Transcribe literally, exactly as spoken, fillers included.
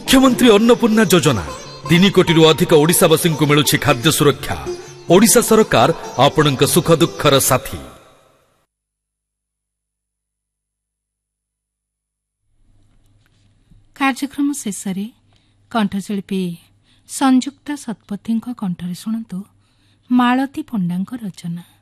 मुख्यमंत्री अन्नपूर्णा योजना तीन कोटी अधिक ओडिशावासी को मिलुछि खाद्य सुरक्षा। ओडिशा सरकार आपणक सुख दुखर साथी। कार्यक्रम शेष में कंठशिल्पी संयुक्ता शतपथी कंठरे शुणु मालती पंडा रचना।